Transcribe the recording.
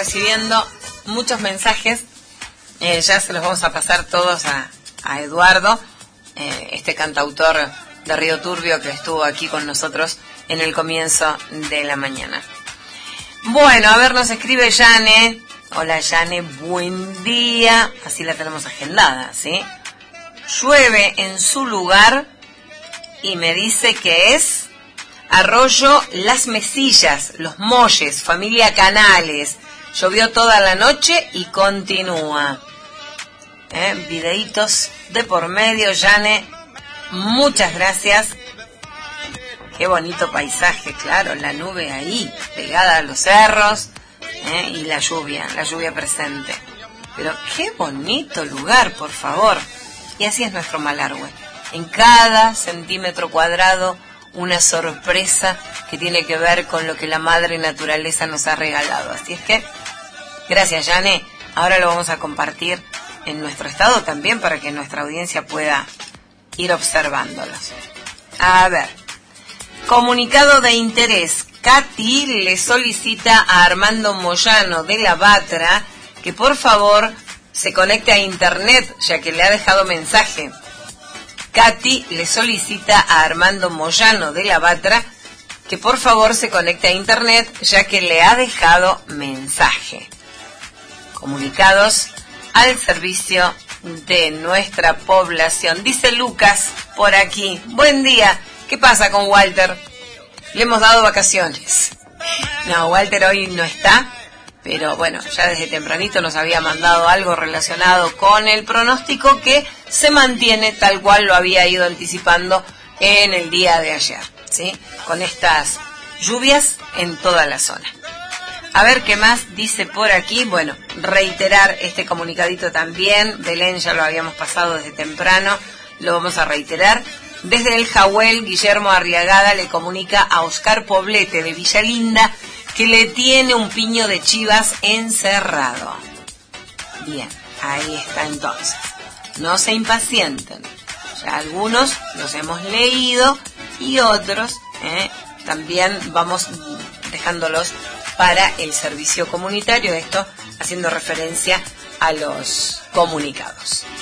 recibiendo muchos mensajes. Ya se los vamos a pasar todos a Eduardo, este cantautor de Río Turbio que estuvo aquí con nosotros en el comienzo de la mañana. Bueno, a ver, nos escribe Yane. Hola Yane, buen día. Así la tenemos agendada, ¿sí? Llueve en su lugar y me dice que es Arroyo Las Mesillas, Los Molles, familia Canales. Llovió toda la noche y continúa. Videitos de por medio, Yane. Muchas gracias. Qué bonito paisaje, claro, la nube ahí, pegada a los cerros, y la lluvia presente. Pero qué bonito lugar, por favor. Y así es nuestro Malargüe. En cada centímetro cuadrado, una sorpresa que tiene que ver con lo que la madre naturaleza nos ha regalado. Así es que, gracias, Yane. Ahora lo vamos a compartir en nuestro estado también para que nuestra audiencia pueda ir observándolos. A ver, comunicado de interés. Katy le solicita a Armando Moyano de La Batra que por favor se conecte a internet, ya que le ha dejado mensaje. Katy le solicita a Armando Moyano de La Batra que por favor se conecte a internet, ya que le ha dejado mensaje. Comunicados al servicio de nuestra población. Dice Lucas por aquí. Buen día. ¿Qué pasa con Walter? Le hemos dado vacaciones. No, Walter hoy no está, pero bueno, ya desde tempranito nos había mandado algo relacionado con el pronóstico que se mantiene tal cual lo había ido anticipando en el día de ayer, ¿sí? Con estas lluvias en toda la zona. A ver qué más dice por aquí. Bueno, reiterar este comunicadito también. Belén ya lo habíamos pasado desde temprano, lo vamos a reiterar. Desde el Jahuel, Guillermo Arriagada le comunica a Oscar Poblete de Villalinda que le tiene un piño de chivas encerrado. Bien, ahí está entonces. No se impacienten. Ya algunos los hemos leído y otros también vamos dejándolos para el servicio comunitario. Esto haciendo referencia a los comunicados.